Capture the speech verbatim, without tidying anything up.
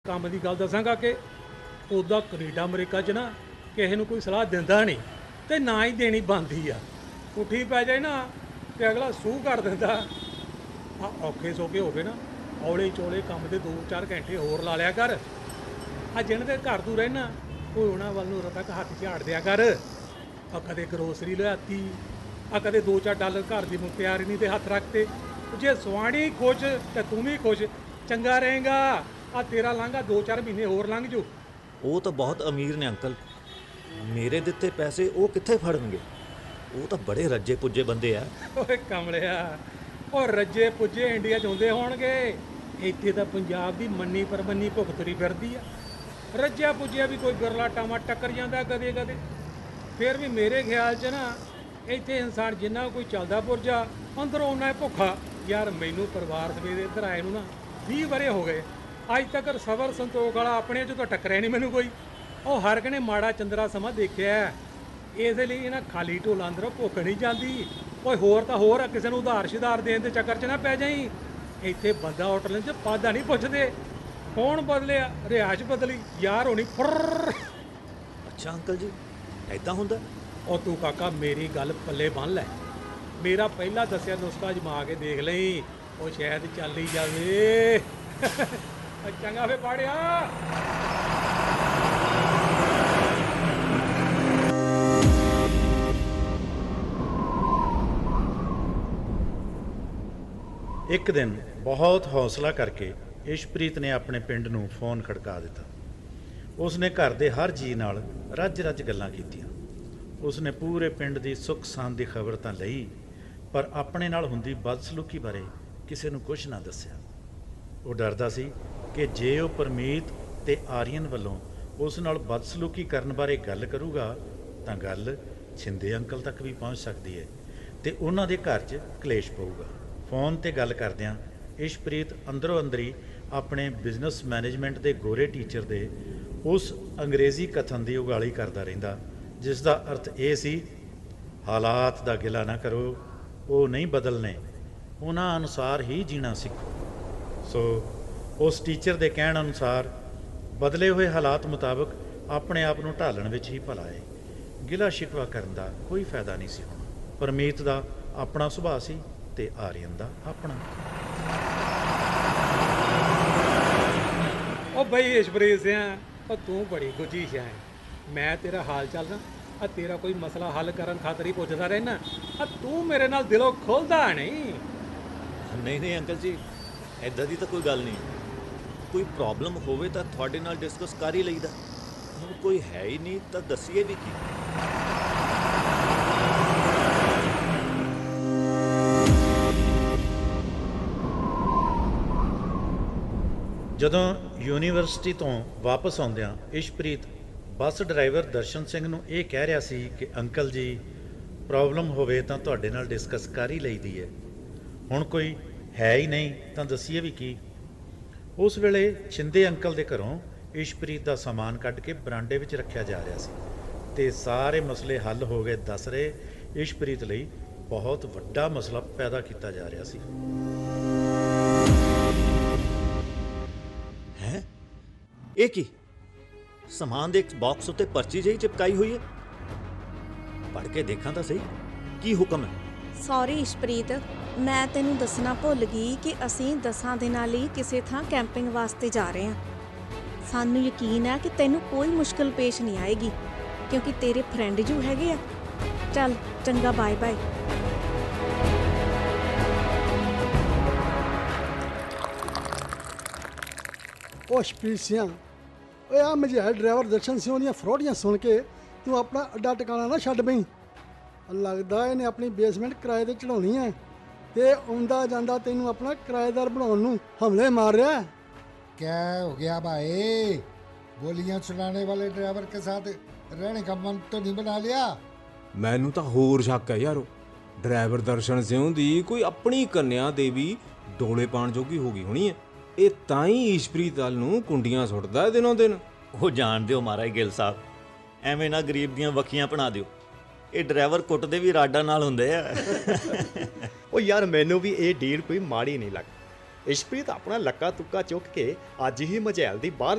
ਕੰਮ ਦੀ ਗੱਲ ਦੱਸਾਂਗਾ ਕਿ ਉੱਦਾਂ ਕੈਨੇਡਾ ਅਮਰੀਕਾ 'ਚ ਨਾ ਕਿਸੇ ਨੂੰ ਕੋਈ ਸਲਾਹ ਦਿੰਦਾ ਨਹੀਂ ਤੇ ਨਾ ਹੀ ਦੇਣੀ ਬਣਦੀ ਆ। ਪੁੱਠੀ ਪੈ ਜਾਏ ਨਾ ਤੇ ਅਗਲਾ ਸੂਹ ਕਰ ਦਿੰਦਾ। ਆ ਔਖੇ ਸੌਖੇ ਹੋਵੇ ਨਾ ਔਲੇ ਚੋਲੇ ਕੰਮ ਦੇ ਦੋ ਚਾਰ ਘੰਟੇ ਹੋਰ ਲਾ ਲਿਆ ਕਰ। ਆ ਜਿਹਨਾਂ ਦੇ ਘਰ ਤੂੰ ਰਹਿਣਾ ਕੋਈ ਉਹਨਾਂ ਵੱਲ ਨੂੰ ਤੱਕ ਹੱਥ ਝਾੜ ਦਿਆ ਕਰ। ਆ ਕਦੇ ਗਰੋਸਰੀ ਲਿਆਤੀ, ਆ ਕਦੇ ਦੋ ਚਾਰ ਡਾਲਰ ਘਰ ਦੀ ਮੁਖਤਿਆਰੀ ਨਹੀਂ ਤੇ ਹੱਥ ਰੱਖਤੇ। ਜੇ ਸੁਆਣੀ ਖੁਸ਼ ਤੇ ਤੂੰ ਵੀ ਖੁਸ਼, ਚੰਗਾ ਰਹੇਗਾ। ਆ ਤੇਰਾ ਲਾਂਘਾ ਦੋ ਚਾਰ ਮਹੀਨੇ ਹੋਰ ਲੰਘ ਜੂ। ਉਹ ਤਾਂ ਬਹੁਤ ਅਮੀਰ ਨੇ ਅੰਕਲ, ਮੇਰੇ ਦਿੱਤੇ ਪੈਸੇ ਉਹ ਕਿੱਥੇ ਫੜਨਗੇ? ਉਹ ਤਾਂ ਬੜੇ ਰੱਜੇ ਪੁੱਜੇ ਬੰਦੇ ਆ। ਓਏ ਕਮਲਿਆ, ਉਹ ਰੱਜੇ ਪੁੱਜੇ ਇੰਡੀਆ 'ਚ ਹੁੰਦੇ ਹੋਣਗੇ, ਇੱਥੇ ਤਾਂ ਪੰਜਾਬ ਦੀ ਮੰਨੀ ਪਰਮੰਨੀ ਭੁੱਖ ਤੁਰੀ ਫਿਰਦੀ ਆ। ਰੱਜਿਆ ਪੁੱਜਿਆ ਵੀ ਕੋਈ ਬਿਰਲਾ ਟਾਮਾ ਟੱਕਰ ਜਾਂਦਾ ਕਦੇ ਕਦੇ। ਫਿਰ ਵੀ ਮੇਰੇ ਖਿਆਲ 'ਚ ਨਾ ਇੱਥੇ ਇਨਸਾਨ ਜਿੰਨਾ ਕੋਈ ਚੱਲਦਾ ਪੁਰਜਾ ਅੰਦਰੋਂ ਓਨਾ ਹੀ ਭੁੱਖਾ। ਯਾਰ ਮੈਨੂੰ ਪਰਿਵਾਰ ਸਮੇਤ ਇੱਧਰ ਆਏ ਨੂੰ ਨਾ ਵੀਹ ਵਰੇ ਹੋ ਗਏ, ਅੱਜ ਤੱਕ ਸਬਰ ਸੰਤੋਖ ਵਾਲਾ ਆਪਣੇ 'ਚ ਤਾਂ ਟੱਕਰਿਆ ਨਹੀਂ ਮੈਨੂੰ ਕੋਈ। ਉਹ ਹਰ ਕਨੇ ਮਾੜਾ ਚੰਦਰਾ ਸਮਾਂ ਦੇਖਿਆ, ਇਸ ਲਈ ਇਹਨਾਂ ਖਾਲੀ ਢੋਲਾਂ ਅੰਦਰੋਂ ਭੁੱਖ ਨਹੀਂ ਜਾਂਦੀ। ਓਏ ਹੋਰ ਤਾਂ ਹੋਰ ਕਿਸੇ ਨੂੰ ਉਧਾਰ ਸ਼ਿਧਾਰ ਦੇਣ ਦੇ ਚੱਕਰ 'ਚ ਨਾ ਪੈ ਜਾਈ। ਇੱਥੇ ਬੰਦਾ ਹੋਟਲਾਂ 'ਚ ਪਾਦਾ ਨਹੀਂ ਪੁੱਛਦੇ ਕੌਣ ਬਦਲਿਆ, ਰਿਹਾਇਸ਼ ਬਦਲੀ ਯਾਰ ਹੋਣੀ ਫੁਰ। ਅੱਛਾ ਅੰਕਲ ਜੀ, ਐਦਾਂ ਹੁੰਦਾ? ਉਹ ਤੂੰ ਕਾਕਾ ਮੇਰੀ ਗੱਲ ਪੱਲੇ ਬੰਨ੍ਹ ਲੈ, ਮੇਰਾ ਪਹਿਲਾਂ ਦੱਸਿਆ ਨੁਸਖਾ ਅਜਮਾ ਕੇ ਦੇਖ ਲਈ, ਉਹ ਸ਼ਾਇਦ ਚੱਲ ਹੀ ਜਾਵੇ। ਚੰਗਾ ਫੇ ਪਾੜਿਆ। ਇੱਕ ਦਿਨ ਬਹੁਤ ਹੌਸਲਾ ਕਰਕੇ ਇਸ਼ਪ੍ਰੀਤ ਨੇ ਆਪਣੇ ਪਿੰਡ ਨੂੰ ਫੋਨ ਖੜਕਾ ਦਿੱਤਾ। ਉਸਨੇ ਘਰ ਦੇ ਹਰ ਜੀਅ ਨਾਲ ਰੱਜ ਰੱਜ ਗੱਲਾਂ ਕੀਤੀਆਂ। ਉਸਨੇ ਪੂਰੇ ਪਿੰਡ ਦੀ ਸੁੱਖ ਸਾਂਦ ਦੀ ਖਬਰ ਤਾਂ ਲਈ, ਪਰ ਆਪਣੇ ਨਾਲ ਹੁੰਦੀ ਬਦਸਲੂਕੀ ਬਾਰੇ ਕਿਸੇ ਨੂੰ ਕੁਝ ਨਾ ਦੱਸਿਆ। ਉਹ ਡਰਦਾ ਸੀ ਕਿ ਜੇ ਉਹ ਪਰਮੀਤ ਤੇ ਆਰੀਅਨ ਵੱਲੋਂ ਉਸ ਨਾਲ ਬਦਸਲੂਕੀ ਕਰਨ ਬਾਰੇ ਗੱਲ ਕਰੂਗਾ ਤਾਂ ਗੱਲ ਛਿੰਦੇ ਅੰਕਲ ਤੱਕ ਵੀ ਪਹੁੰਚ ਸਕਦੀ ਹੈ ਤੇ ਉਹਨਾਂ ਦੇ ਘਰ 'ਚ ਕਲੇਸ਼ ਪਊਗਾ। ਫੋਨ ਤੇ ਗੱਲ ਕਰਦਿਆਂ ਇਸ਼ਪ੍ਰੀਤ ਅੰਦਰੋਂ ਅੰਦਰੀ ਆਪਣੇ ਬਿਜ਼ਨਸ ਮੈਨੇਜਮੈਂਟ ਦੇ ਗੋਰੇ ਟੀਚਰ ਦੇ ਉਸ ਅੰਗਰੇਜ਼ੀ ਕਥਨ ਦੀ ਉਗਾਲੀ ਕਰਦਾ ਰਹਿੰਦਾ, ਜਿਸ ਦਾ ਅਰਥ ਇਹ ਸੀ, ਹਾਲਾਤ ਦਾ ਗਿਲਾ ਨਾ ਕਰੋ, ਉਹ ਨਹੀਂ ਬਦਲਨੇ, ਉਹਨਾਂ ਅਨੁਸਾਰ ਹੀ ਜੀਣਾ ਸਿੱਖੋ। ਸੋ ਉਸ ਟੀਚਰ ਦੇ ਕਹਿਣ ਅਨੁਸਾਰ ਬਦਲੇ ਹੋਏ ਹਾਲਾਤ ਮੁਤਾਬਕ ਆਪਣੇ ਆਪ ਨੂੰ ਢਾਲਣ ਵਿੱਚ ਹੀ ਭਲਾ ਹੈ। ਗਿਲਾ ਸ਼ਿਕਵਾ ਕਰਨ ਦਾ ਕੋਈ ਫਾਇਦਾ ਨਹੀਂ ਸੀ ਹੋਣਾ। ਪਰਮੀਤ ਦਾ ਆਪਣਾ ਸੁਭਾਅ ਸੀ ਤੇ ਆਰੀਅਨ ਦਾ ਆਪਣਾ। ਉਹ ਬਈ ਇਸ਼ਪ੍ਰੀਤ ਸਿਆ, ਉਹ ਤੂੰ ਬੜੀ ਗੁੱਝੀ ਸ਼ਾ ਹੈ। ਮੈਂ ਤੇਰਾ ਹਾਲ ਚਾਲ ਨਾ ਆ ਤੇਰਾ ਕੋਈ ਮਸਲਾ ਹੱਲ ਕਰਨ ਖਾਤਰ ਹੀ ਪੁੱਛਦਾ ਰਹਿਣਾ, ਆ ਤੂੰ ਮੇਰੇ ਨਾਲ ਦਿਲੋਂ ਖੁੱਲਦਾ ਨਹੀਂ। ਨਹੀਂ ਨਹੀਂ ਅੰਕਲ ਜੀ, ਐਦਾਂ ਦੀ ਤਾਂ ਕੋਈ ਗੱਲ ਨਹੀਂ। ਕੋਈ ਪ੍ਰੋਬਲਮ ਹੋਵੇ ਤਾਂ ਤੁਹਾਡੇ ਨਾਲ ਡਿਸਕਸ ਕਰ ਹੀ ਲਈਦਾ। ਹੁਣ ਕੋਈ ਹੈ ਹੀ ਨਹੀਂ ਤਾਂ ਦੱਸੀਏ ਵੀ ਕੀ। ਜਦੋਂ ਯੂਨੀਵਰਸਿਟੀ ਤੋਂ ਵਾਪਸ ਆਉਂਦਿਆਂ ਇਸ਼ਪ੍ਰੀਤ ਬੱਸ ਡਰਾਈਵਰ ਦਰਸ਼ਨ ਸਿੰਘ ਨੂੰ ਇਹ ਕਹਿ ਰਿਹਾ ਸੀ ਕਿ ਅੰਕਲ ਜੀ, ਪ੍ਰੋਬਲਮ ਹੋਵੇ ਤਾਂ ਤੁਹਾਡੇ ਨਾਲ ਡਿਸਕਸ ਕਰ ਹੀ ਲਈਦੀ ਹੈ, ਹੁਣ ਕੋਈ ਹੈ ਹੀ ਨਹੀਂ ਤਾਂ ਦੱਸੀਏ ਵੀ ਕੀ। ਉਸ ਵੇਲੇ ਛਿੰਦੇ ਅੰਕਲ ਦੇ ਘਰੋਂ ਇਸ਼ਪ੍ਰੀਤ ਦਾ ਸਾਮਾਨ ਕੱਢ ਕੇ ਬਰਾਂਡੇ ਵਿੱਚ ਰੱਖਿਆ ਜਾ ਰਿਹਾ ਸੀ ਤੇ ਸਾਰੇ ਮਸਲੇ ਹੱਲ ਹੋ ਗਏ ਦੱਸ ਰਹੇ ਇਸ਼ਪ੍ਰੀਤ ਲਈ ਬਹੁਤ ਵੱਡਾ ਮਸਲਾ ਪੈਦਾ ਕੀਤਾ ਜਾ ਰਿਹਾ ਸੀ। ਹੈ ਇਹ ਕੀ? ਸਮਾਨ ਦੇ ਇੱਕ ਬਾਕਸ ਉੱਤੇ ਪਰਚੀ ਜਿਹੀ ਚਿਪਕਾਈ ਹੋਈ ਹੈ। ਪੜ੍ਹ ਕੇ ਦੇਖਾਂ ਤਾਂ ਸਹੀ, ਕੀ ਹੁਕਮ ਹੈ? ਸੌਰੀ ਇਸ਼ਪ੍ਰੀਤ, ਮੈਂ ਤੈਨੂੰ ਦੱਸਣਾ ਭੁੱਲ ਗਈ ਕਿ ਅਸੀਂ ਦਸਾਂ ਦਿਨਾਂ ਲਈ ਕਿਸੇ ਥਾਂ ਕੈਂਪਿੰਗ ਵਾਸਤੇ ਜਾ ਰਹੇ ਹਾਂ। ਸਾਨੂੰ ਯਕੀਨ ਹੈ ਕਿ ਤੈਨੂੰ ਕੋਈ ਮੁਸ਼ਕਲ ਪੇਸ਼ ਨਹੀਂ ਆਏਗੀ ਕਿਉਂਕਿ ਤੇਰੇ ਫਰੈਂਡ ਜੂ ਹੈਗੇ ਆ। ਚੱਲ ਚੰਗਾ, ਬਾਏ ਬਾਏ। ਉਹ ਸ਼ਪੀਰ ਸਿਆਂ, ਓਏ ਆ ਮਝੈਲ ਡਰਾਈਵਰ ਦਰਸ਼ਨ ਸਿੰਘ ਦੀਆਂ ਫਰੋੜੀਆਂ ਸੁਣ ਕੇ ਤੂੰ ਆਪਣਾ ਅੱਡਾ ਟਿਕਾਣਾ ਨਾ ਛੱਡ ਬਈ। ਲੱਗਦਾ ਇਹਨੇ ਆਪਣੀ ਬੇਸਮੈਂਟ ਕਿਰਾਏ ਤੇ ਚੜਾਉਣੀ ਹੈ ਤੇ ਆਉਂਦਾ ਜਾਂਦਾ ਤੈਨੂੰ ਆਪਣਾ ਕਿਰਾਏਦਾਰ ਬਣਾਉਣ ਨੂੰ ਹਮਲੇ ਮਾਰ ਰਿਹਾ। क्या हो गया भाई? गोलियां चलाने वाले ड्राइवर के साथ रहने का मन तो नहीं बना लिया? ਮੈਨੂੰ ਤਾਂ ਹੋਰ ਸ਼ੱਕ ਹੈ ਯਾਰੋ, ਡਰਾਈਵਰ ਦਰਸ਼ਨ ਸਿੰਘ ਦੀ ਕੋਈ ਆਪਣੀ ਕੰਨਿਆ ਦੇਵੀ ਡੋਲੇ ਪਾਣ ਜੋਗੀ ਹੋ ਗਈ ਹੋਣੀ ਹੈ। ਇਹ ਤਾਂ ਹੀ ਇਸ਼ਪ੍ਰੀਤ ਵੱਲ ਨੂੰ ਕੁੰਡੀਆਂ ਸੁੱਟਦਾ ਦਿਨੋਂ ਦਿਨ। ਉਹ ਜਾਣ ਦਿਓ ਮਹਾਰਾਜ ਗਿੱਲ ਸਾਹਿਬ, ਐਵੇਂ ਨਾ ਗਰੀਬ ਦੀਆਂ ਵੱਖੀਆਂ ਬਣਾ ਦਿਓ। ਇਹ ਡਰਾਈਵਰ ਕੁੱਟਦੇ ਵੀ ਰਾਡਾਂ ਨਾਲ ਹੁੰਦੇ ਆ। ਉਹ ਯਾਰ ਮੈਨੂੰ ਵੀ ਇਹ ਡੀਲ ਕੋਈ ਮਾੜੀ ਨਹੀਂ ਲੱਗੀ। ਇਸ਼ਪ੍ਰੀਤ ਆਪਣਾ ਲੱਕਾ ਤੁੱਕਾ ਚੁੱਕ ਕੇ ਅੱਜ ਹੀ ਮਝੈਲ ਦੀ ਬਾਹਰ